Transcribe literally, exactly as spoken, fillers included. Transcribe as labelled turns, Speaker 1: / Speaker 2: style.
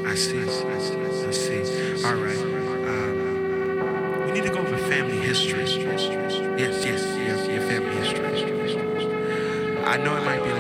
Speaker 1: I see. I see. I see. All right. Um, we need to go over family history. Yes, yes, yes, your family history. I know it might be